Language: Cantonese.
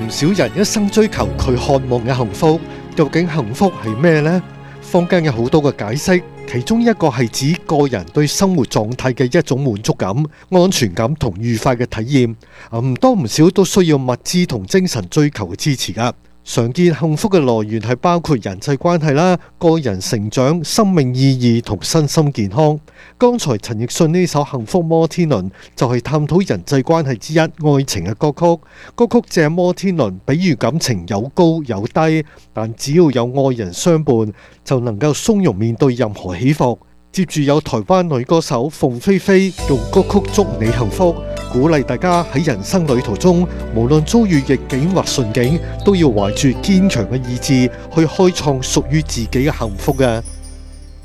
唔少人一生追求佢渴望嘅幸福，究竟幸福係咩呢？坊間有好多嘅解釋，其中一個係指個人對生活狀態嘅一種滿足感、安全感同愉快嘅體驗，唔多唔少都需要物質同精神追求嘅支持㗎。常見幸福嘅來源係包括人際關係啦、個人成長、生命意義同身心健康。剛才陳奕迅呢首《幸福摩天輪》就係探討人際關係之一愛情嘅歌曲。歌曲借摩天輪比喻感情有高有低，但只要有愛人相伴，就能夠從容面對任何起伏。接住有台灣女歌手鳳飛飛用歌曲祝你幸福，鼓勵大家喺人生旅途中，無論遭遇逆境或順境，都要懷住堅強嘅意志去開創屬於自己嘅幸福嘅。